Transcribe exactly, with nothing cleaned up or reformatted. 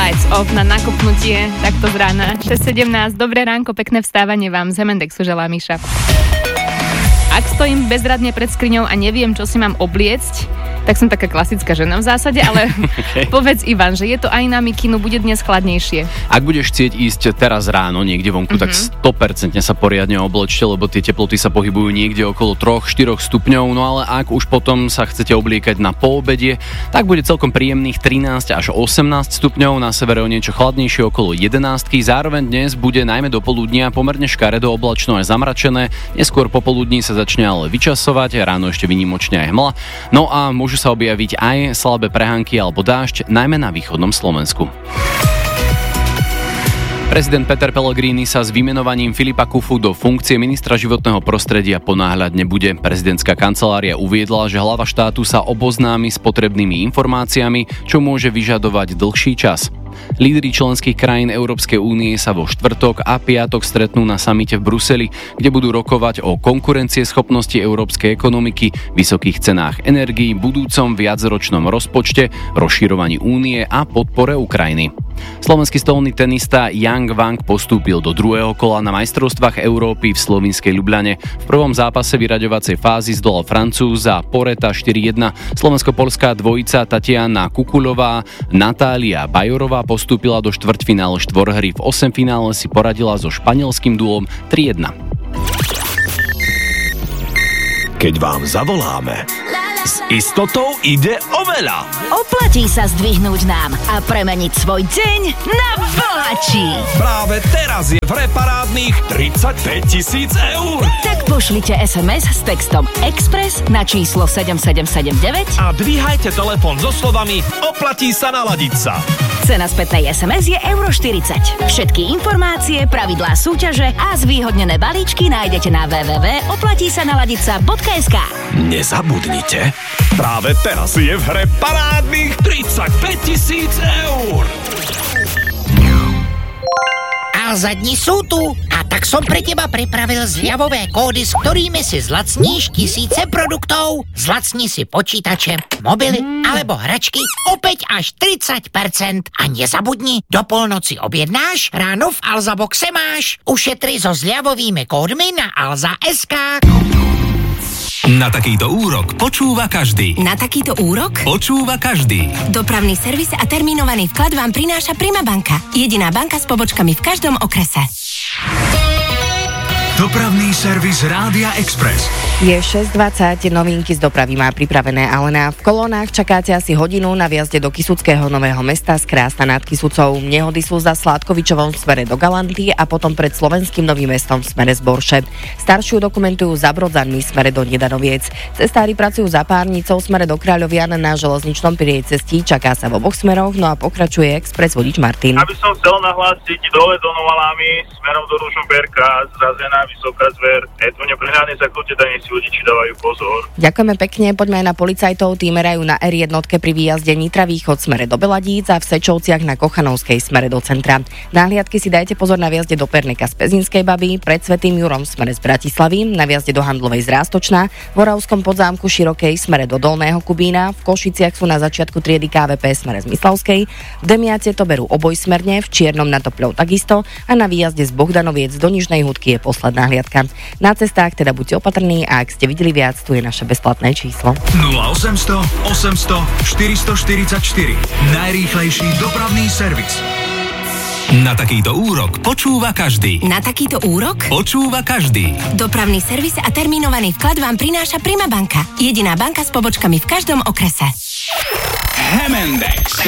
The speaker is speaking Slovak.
Lights off na nakopnutie takto z rána. šesť sedemnásť, dobré ránko, pekné vstávanie vám z Hemendexu želá Miša. Ak stojím bezradne pred skriňou a neviem, čo si mám obliecť, tak som taká klasická žena v zásade, ale okay. Povedz Ivan, že je to aj na mikinu, bude dnes chladnejšie. Ak budeš chcieť ísť teraz ráno niekde vonku, mm-hmm. tak sto percent sa poriadne oblečte, lebo tie teploty sa pohybujú niekde okolo tri až štyri stupňov, no ale ak už potom sa chcete obliekať na poobedie, tak bude celkom príjemných trinásť až osemnásť stupňov, na severe o niečo chladnejšie okolo jedenásť. Zároveň dnes bude najmä do poludnia pomerne škaredo oblačno až zamračené, neskôr popoludní sa začne ale vyčasovať, ráno ešte výnimočne aj hmla. No a môžu sa objaviť aj slabé prehánky alebo dážď, najmä na východnom Slovensku. Prezident Peter Pellegrini sa s vymenovaním Filipa Kufu do funkcie ministra životného prostredia ponáhľať nebude. Prezidentská kancelária uviedla, že hlava štátu sa oboznámi s potrebnými informáciami, čo môže vyžadovať dlhší čas. Lídri členských krajín Európskej únie sa vo štvrtok a piatok stretnú na samite v Bruseli, kde budú rokovať o konkurencieschopnosti európskej ekonomiky, vysokých cenách energií, budúcom viacročnom rozpočte, rozširovaní únie a podpore Ukrajiny. Slovenský stolný tenista Yang Wang postúpil do druhého kola na majstrovstvách Európy v slovinskej Ljubljane. V prvom zápase vyraďovacej fázy zdolal Francúza Poreta štyri jedna. Slovensko-polská dvojica Tatiana Kukuľová, Natália Bajorová postúpila do štvrťfinále štvorhry. V osemfinále si poradila so španielským duom tri jedna. Keď vám zavoláme, s istotou ide o veľa. Oplatí sa zdvihnúť nám a premeniť svoj deň na bohatší. Práve teraz je v hre parádnych tridsaťpäť tisíc eur. Tak pošlite es em es s textom Express na číslo sedem sedem sedem deväť a dvíhajte telefón so slovami oplatí sa naladiť sa. Cena spätnej es em es je euro štyridsať. Všetky informácie, pravidlá súťaže a zvýhodnené balíčky nájdete na w w w bodka oplatí sa naladiť sa bodka es ká. Nezabudnite, práve teraz je v hre parádnych tridsaťpäť tisíc eur. Alza dni sú tu a tak som pre teba pripravil zľavové kódy, s ktorými si zlacníš tisíce produktov. Zlacni si počítače, mobily alebo hračky opäť až tridsať percent. A nezabudni, do polnoci objednáš, ráno v Alza boxe máš. Ušetri so zľavovými kódmi na alza bodka es ká. Na takýto úrok počúva každý. Na takýto úrok Počúva každý. Dopravný servis a termínovaný vklad vám prináša Prima banka. Jediná banka s pobočkami v každom okrese. Dopravný servis Rádia Express. Je šesť dvadsať, novinky z dopravy má pripravené Alena. V kolónach čakáte asi hodinu na viazde do Kysuckého Nového Mesta z Krásna nad Kysucou. Nehody sú za Sládkovičovom v smere do Galanty a potom pred Slovenským Novým Mestom v smere z Borše. Staršiu dokumentujú za Brodzanmi v smere do Nedanoviec. Cestári pracujú za Párnicou v smere do Kráľovian na železničnom Pirej cestí. Čaká sa v oboch smeroch, no a pokračuje expres vodič Martin. Aby som chcel nahlásiť dole do Novalámy smerom do Ružomberka, zrazená Vysoká Zver. Je to neprehľadne zakrutie, dane si vodiči dávajú pozor. Ďakujeme pekne, poďme aj na policajtov. Tí merajú na er jedna pri výjazde Nitra Východ smere do Beladíc a v Sečovciach na Kochanovskej smere do centra. Náhliadky si dajte pozor na viazde do Perneka z Pezinskej Baby, pred Svätým Jurom smere z Bratislavy, na viazde do Handlovej z Rástočna, v Oravskom Podzámku Širokej smere do Dolného Kubína, v Košiciach sú na začiatku triedy ká vé pé smere z Mislavskej, v Demiate to berú obojsmerne, v Čiernom nad Topľou takisto a na výjazde z Bohdanoviec do Nižnej Hudky je posledná hliadka. Na cestách teda buďte opatrní a ak ste videli viac, tu je naše bezplatné číslo. nula osemsto osemsto štyristoštyridsaťštyri. Najrýchlejší dopravný servis. Na takýto úrok počúva každý. Na takýto úrok Počúva každý. Dopravný servis a termínovaný vklad vám prináša Prima banka. Jediná banka s pobočkami v každom okrese. Hemendex.